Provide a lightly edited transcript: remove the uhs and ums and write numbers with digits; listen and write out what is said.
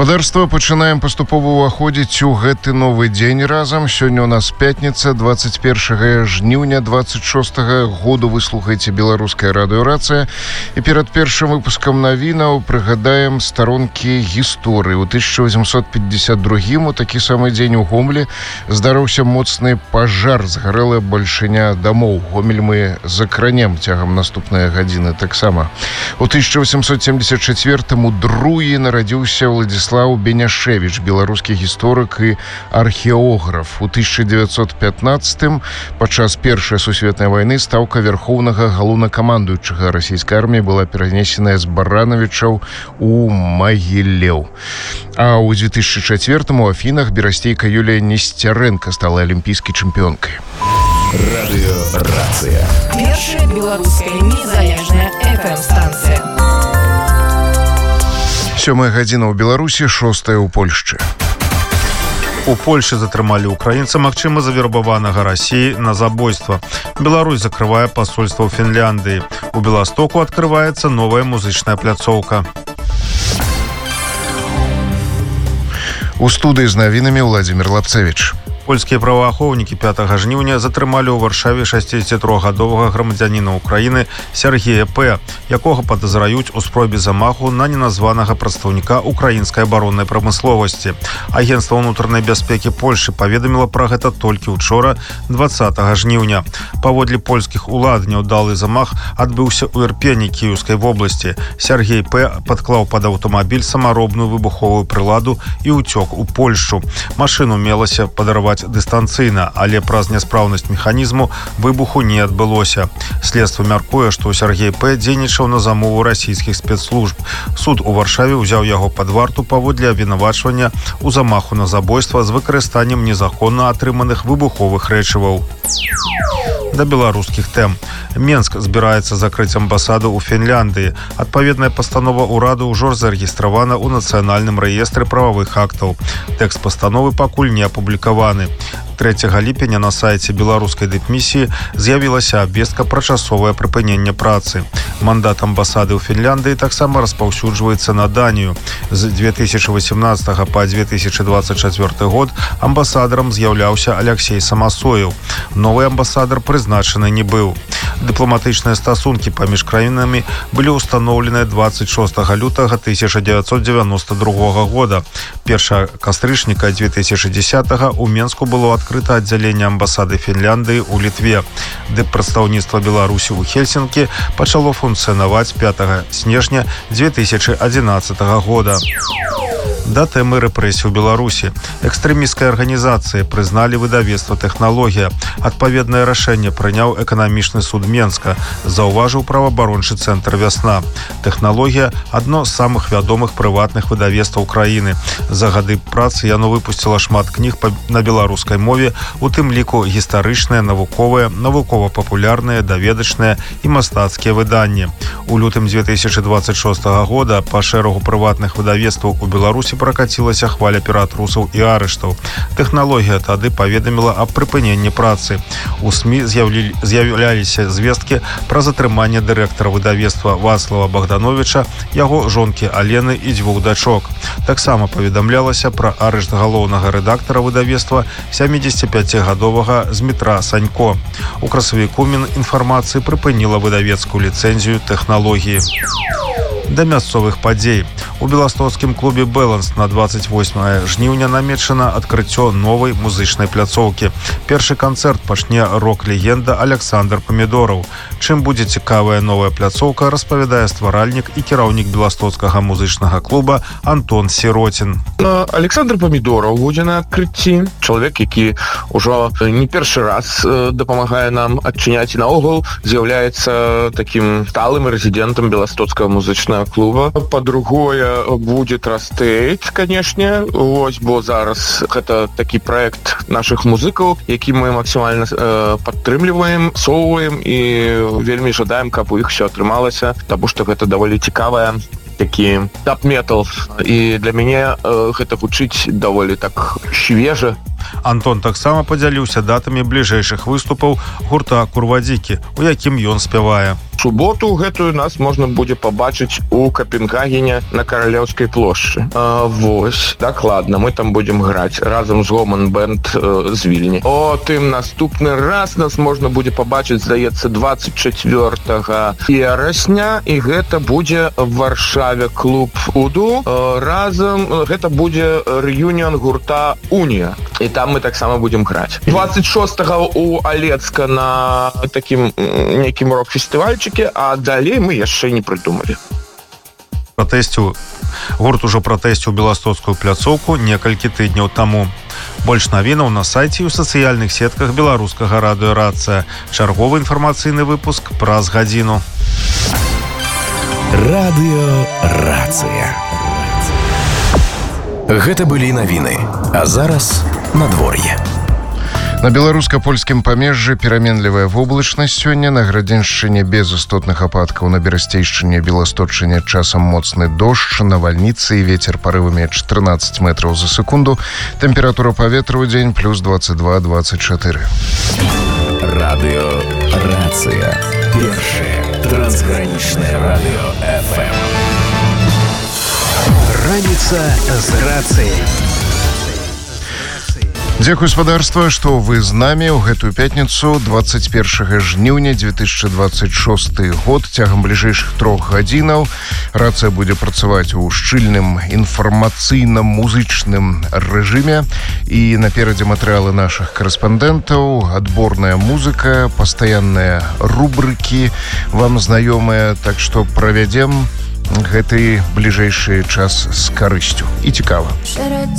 Спадарства, пачынаем паступова ўваходзіць у гэты новы дзень разам. Сёння у нас пятніца, 21 жніўня 26 году. Вы слухаеце беларуская радыёрацыя. І перад першым выпускам навінаў прыгадаем старонкі гісторыі. У 1852 у такі самы дзень у Гомелі здарыўся моцны пажар, згарэла бальшыня дамоў. Гомель мы закранем цягам наступнай гадзіны таксама. У 1874 у Друі нарадзіўся Владзіслаў Беняшевіч, беларускі гісторык і археограф. У 1915 падчас Першай сусветнай вайны стаўка вярхоўнага галоўнакамандуючага расійскай арміі была перанесеная з Баранавічаў у Магілеў. А ў 2004 у Афінах берасцейка Юлія Несцярэнка стала алімпійскай чэмпіёнкай. Радыёрацыя. Першая беларуская незалежная FM-станцыя. 7 гадзіна ў Беларусі, 6 ў Польшчы. У Польшы затрымалі украінца, магчыма, завербаванага Расіі на забойства. Беларусь закрывае пасольства ў Фінляндыі. У Беластоку адкрываецца новая музычная пляцоўка. У студыі з навінамі Владзімір Лапцевіч. Польскія праваахоўнікі 5 жніўня затрымалі ў Варшаве 63-гадовага грамадзяніна Украіны Сергея П., якога падазраюць у спробе замаху на неназванага прадстаўніка украінскай абароннай прамысловасці. Агенцтва ўнутранай бяспекі Польшы паведаміла пра гэта толькі учора, 20 жніўня. Паводле польскіх улад няўдалы замах адбыўся ў Ірпені Кіеўскай вобласці. Сергей П. падклаў пад аўтамабіль самаробную выбуховую прыладу і ўцёк у Польшчу. Машыну мелася падараваць дыстанцыйна, але праз няспраўнасць механізму выбуху не адбылося. Следства мяркуе, што Сергей П. дзейнічаў на замову расійскіх спецслужб. Суд у Варшаве ўзяў яго пад варту паводле абвінавачвання ў замаху на забойства з выкарыстаннем незаконна атрыманых выбуховых рэчываў. Да беларускіх тэм. Менск збіраецца закрыць амбасаду ў Фінляндыі. Адпаведная пастанова ўраду ўжо зарэгістравана ў нацыянальным рэестры прававых актаў. Тэкст пастановы пакуль не апублікаваны. 3 ліпеня на сайце беларускай дыпмісіі з'явілася абвестка пра часовае прыпыненне працы. Мандат амбасады ў Фінляндыі таксама распаўсюджваецца на Данію. З 2018 па 2024 год амбасадарам з'яўляўся Аляксей Самасоеў. Новы амбасадар прызначаны не быў. Дыпламатычныя стасункі паміж краінамі былі ўстаноўлены 26 лютага 1992 года. 1 кастрычніка 2010 у Менску было адкрыта аддзяленне амбасады Фінляндыі ў Літве. Дыппрадстаўніцтва Беларусі ў Хельсінкі пачало функцыянаваць 5 снежня 2011 года. Да тэмы рэпрэсій у Беларусі. Экстрэмісцкай арганізацыі прызналі выдавецтва «Тэхналогія». Адпаведнае рашэнне прыняў эканамічны суд Менска, заўважыў праваабарончы цэнтр «Вясна». «Тэхналогія» – адно з самых вядомых прыватных выдавецтваў краіны. За гады працы яно выпусціла шмат кніг на беларускай мове, у тым ліку гістарычныя, навуковыя, навукова-папулярныя, даведачныя і мастацкія выданні. У лютым 2026 года па шэрагу прыватных выдавецтваў у Беларусі пракацілася хваля ператрусаў і арыштаў. «Тэхналогія» тады паведаміла аб прыпыненні працы. У СМІ з'яўляліся звесткі пра затрыманне дырэктара выдавецтва Вацлава Богдановича, яго жонкі Алены і 2 дачок. Таксама паведамлялася пра арышт галоўнага рэдактара выдавецтва 75-гадовага Змітра Санько. У красавіку Мінінфармацыі прыпыніла выдавецкую ліцэнзію «Тэхналогіі». Да мясцовых падзей. У беластоцкім клубе «Бэланс» на 28 жніўня намечана адкрыццё новай музычнай пляцоўкі. Першы канцэрт пачне рок-легенда Александр Памідораў. Чым будзе цікавая новая пляцоўка, распавядае стваральнік і кіраўнік беластоцкага музычнага клуба Антон Сіротін. Александр Памідораў будзе на адкрыцці. Чалавек, які ўжо не першы раз дапамагае нам адчыняць і наогул з'яўляецца такім сталым рэзідэнтам беластоцкага музычнага клуба. Па-другое, будзе трастэйт, канешне. Вось, бо зараз гэта такі праект нашых музыкаў, які мы максімальна падтрымліваем, соўваем і вельмі жадаем, каб у іх все атрымалася, таму што гэта даволі цікавая такі тап-метал. І для мяне гэта гучыць даволі так свежа. Антон таксама падзяліўся датамі бліжэйшых выступаў гурта «Курвадзікі», у якім ён спявае. суботу гэтую нас можна будзе пабачыць у Капенгагене на Каралеўскай плошчы. Вось, дакладна, мы там будзем граць разам з Гоман-бэнд з Вільні. Тым наступны раз нас можна будзе пабачыць, здаецца, 24 верасня, і гэта будзе в Варшаве клуб Уду. Разам гэта будзе рэюніон гурта Унія, і там мы таксама будзем граць. 26-го у Алецка на такім нейкім рок-фестывальчыке, а далей мы яшчэ не прыдумалі. Гурт ужо пратэсціў беластоцкую пляцоўку некалькі тыдняў таму. Больш навінаў на сайце і ў сацыяльных сетках беларускага радыёрацыя. Чарговы інфармацыйны выпуск праз гадзіну. Радыёрацыя. Гэта былі навіны, а зараз надвор'е. На беларуска-польскім памежжы пераменлівая воблачнасць сёння, на Градзеншчыне без істотных ападкаў, на Берасцейшчыне, Беласточчыне часам моцны дождж, навальніцы і вецер парывамі 14 метраў за секунду. Тэмпература паветра ў дзень плюс 22-24. Радыёрацыя. Першае трансгранічнае радыё FM. Раніца з рацыяй. Дзякуй, спадарства, што вы з намі ў гэтую пятніцу 21 жніўня 2026 год. Цягам бліжэйшых 3 гадзінаў рацыя будзе працаваць у шчыльным інфармацыйным музычным рэжыме, і наперадзе матэрыялы нашых карэспандэнтаў, адборная музыка, пастаянныя рубрыкі вам знаёмыя, так што правядзем гэты бліжэйшы час з карысцю і цікава.